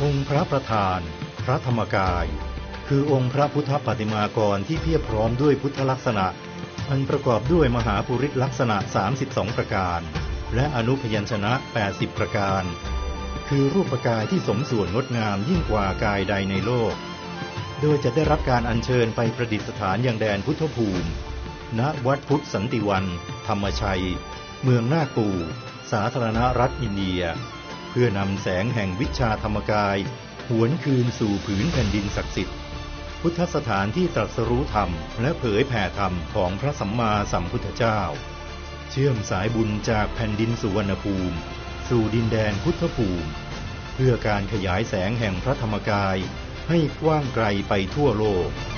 องค์พระประธานพระธรรมกายคือองค์พระพุทธปฏิมากรที่เพียบพร้อมด้วยพุทธลักษณะอันประกอบด้วยมหาปุริสลักษณะ32ประการและอนุพยัญชนะ80ประการคือรูปกายที่สมส่วนงดงามยิ่งกว่ากายใดในโลกโดยจะได้รับการอัญเชิญไปประดิษฐานยังแดนพุทธภูมิณวัดพุทธสันติวันธรรมชัยเมืองนาคปูสาธารณรัฐอินเดียเพื่อนำแสงแห่งวิชาธรรมกายหวนคืนสู่ผืนแผ่นดินศักดิ์สิทธิ์พุทธสถานที่ตรัสรู้ธรรมและเผยแผ่ธรรมของพระสัมมาสัมพุทธเจ้าเชื่อมสายบุญจากแผ่นดินสุวรรณภูมิสู่ดินแดนพุทธภูมิเพื่อการขยายแสงแห่งพระธรรมกายให้กว้างไกลไปทั่วโลก